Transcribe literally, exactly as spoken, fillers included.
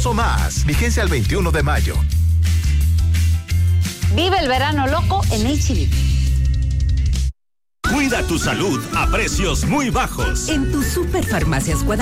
o más. Vigencia el veintiuno de mayo. Vive el verano loco en H E B. Cuida tu salud a precios muy bajos. En tu Superfarmacias Guadalajara